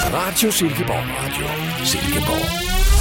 Radio Silkeborg. Radio Silkeborg.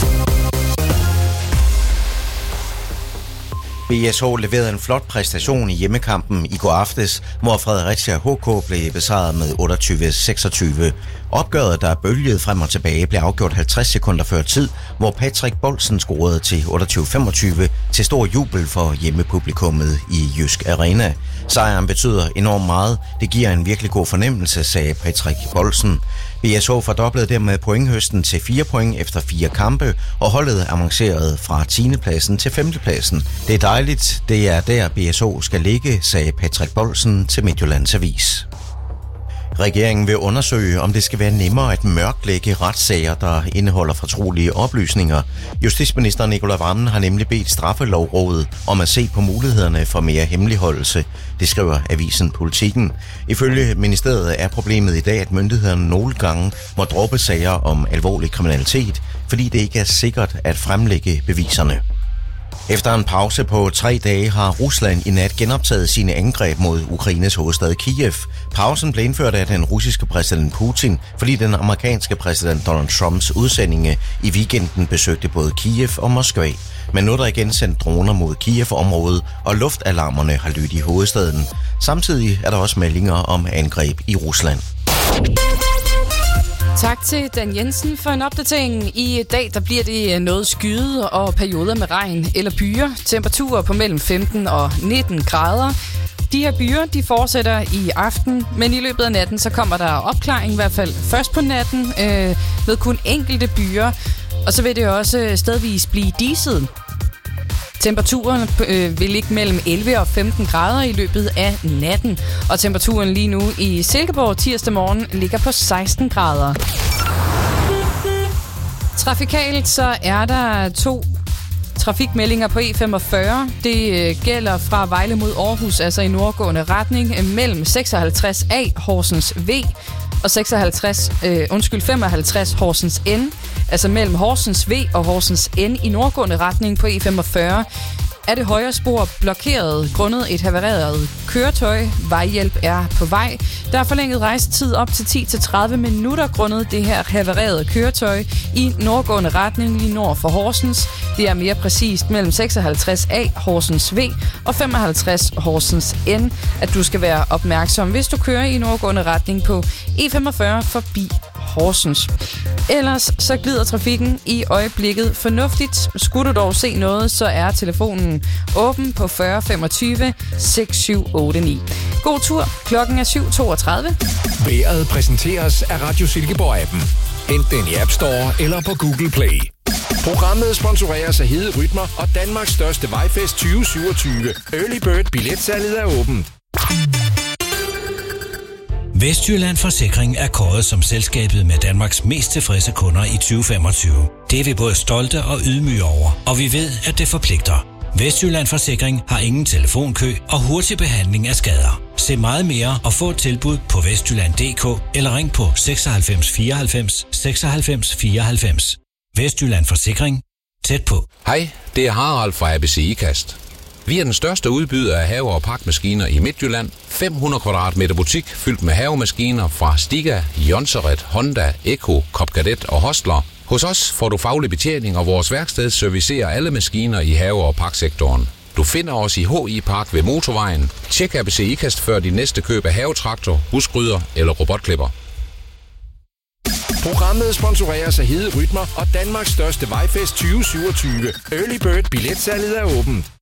BSH leverede en flot præstation i hjemmekampen i går aftes, hvor Fredericia HK blev besejret med 28-26. Opgøret, der bølgede frem og tilbage, blev afgjort 50 sekunder før tid, hvor Patrick Bolsen scorede til 28-25 til stor jubel for hjemmepublikummet i Jysk Arena. Sejren betyder enormt meget. Det giver en virkelig god fornemmelse, sagde Patrick Bolsen. BSH fordoblede dermed pointhøsten til 4 point efter 4 kampe, og holdet avancerede fra 10. pladsen til 5. pladsen. Det er dejligt. Det er der BSH skal ligge, sagde Patrick Bolsen til Midtjyllands Avis. Regeringen vil undersøge, om det skal være nemmere at mørklægge retssager, der indeholder fortrolige oplysninger. Justitsminister Nicolai Wammen har nemlig bedt Straffelovrådet om at se på mulighederne for mere hemmeligholdelse. Det skriver avisen Politikken. Ifølge ministeriet er problemet i dag, at myndighederne nogle gange må droppe sager om alvorlig kriminalitet, fordi det ikke er sikkert at fremlægge beviserne. Efter en pause på 3 dage har Rusland i nat genoptaget sine angreb mod Ukraines hovedstad Kiev. Pausen blev indført af den russiske præsident Putin, fordi den amerikanske præsident Donald Trumps udsendinge i weekenden besøgte både Kiev og Moskva. Men nu er der igen sendt droner mod Kiev-området, og luftalarmerne har lyttet i hovedstaden. Samtidig er der også meldinger om angreb i Rusland. Tak til Dan Jensen for en opdatering. I dag der bliver det noget skyet og perioder med regn eller byer. Temperaturer på mellem 15 og 19 grader. De her byer de fortsætter i aften, men i løbet af natten så kommer der opklaring, i hvert fald først på natten, med kun enkelte byer. Og så vil det også stedvis blive diset. Temperaturen vil ligge mellem 11 og 15 grader i løbet af natten. Og temperaturen lige nu i Silkeborg tirsdag morgen ligger på 16 grader. Trafikalt så er der 2 trafikmeldinger på E45. Det gælder fra Vejle mod Aarhus, altså i nordgående retning, mellem 56A Horsens V og 55 Horsens N, altså mellem Horsens V og Horsens N i nordgående retning på E45, er det højre spor blokeret grundet et havareret køretøj. Vejhjælp er på vej. Der er forlænget rejsetid op til 10-30 minutter grundet det her havarerede køretøj i nordgående retning lige nord for Horsens. Det er mere præcist mellem 56A Horsens V og 55 Horsens N, at du skal være opmærksom, hvis du kører i nordgående retning på E45 forbi Horsens. Ellers så glider trafikken i øjeblikket fornuftigt. Skulle du dog se noget, så er telefonen åben på 40 25 6789. God tur. Klokken er 7:32. Vejret præsenteres af Radio Silkeborg-appen. Hent den i App Store eller på Google Play. Programmet sponsoreres af Hede Rytmer og Danmarks største vejfest 2027. Early Bird billetsalget er åbent. Vestjylland Forsikring er kåret som selskabet med Danmarks mest tilfredse kunder i 2025. Det er vi både stolte og ydmyge over, og vi ved, at det forpligter. Vestjylland Forsikring har ingen telefonkø og hurtig behandling af skader. Se meget mere og få et tilbud på vestjylland.dk eller ring på 96 94 96 94. Vestjylland Forsikring. Tæt på. Hej, det er Harald fra ABC IKAST. Vi er den største udbyder af have- og pakmaskiner i Midtjylland. 500 kvadratmeter butik fyldt med havemaskiner fra Stiga, Jonseret, Honda, Eko, Copcadet og Hostler. Hos os får du faglig betjening, og vores værksted servicerer alle maskiner i have- og paksektoren. Du finder os i HI Park ved Motorvejen. Tjek ABC IKAST før dit næste køb af havetraktor, husgryder eller robotklipper. Programmet sponsoreres af Hede Rytmer og Danmarks største vejfest 2027. Early Bird billetsalget er åbent.